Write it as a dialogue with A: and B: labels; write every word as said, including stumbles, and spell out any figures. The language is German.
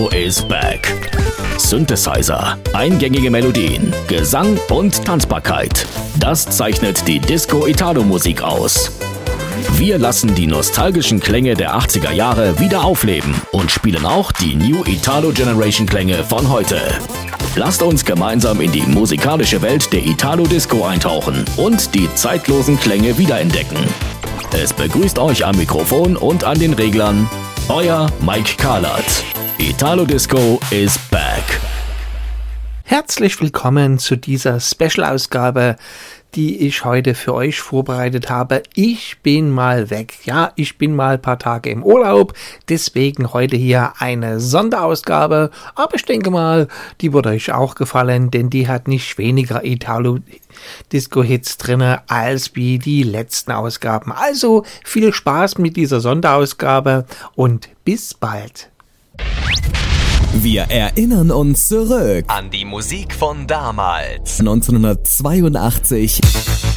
A: is back. Synthesizer, eingängige Melodien, Gesang und Tanzbarkeit. Das zeichnet die Disco-Italo-Musik aus. Wir lassen die nostalgischen Klänge der achtziger Jahre wieder aufleben und spielen auch die New Italo Generation Klänge von heute. Lasst uns gemeinsam in die musikalische Welt der Italo-Disco eintauchen und die zeitlosen Klänge wiederentdecken. Es begrüßt euch am Mikrofon und an den Reglern euer Mike Karlert. Italo Disco is back.
B: Herzlich willkommen zu dieser Special-Ausgabe, die ich heute für euch vorbereitet habe. Ich bin mal weg. Ja, ich bin mal ein paar Tage im Urlaub. Deswegen heute hier eine Sonderausgabe. Aber ich denke mal, die wird euch auch gefallen, denn die hat nicht weniger Italo-Disco-Hits drin als wie die letzten Ausgaben. Also viel Spaß mit dieser Sonderausgabe und bis bald.
C: Wir erinnern uns zurück
D: an die Musik von damals.
C: neunzehnhundertzweiundachtzig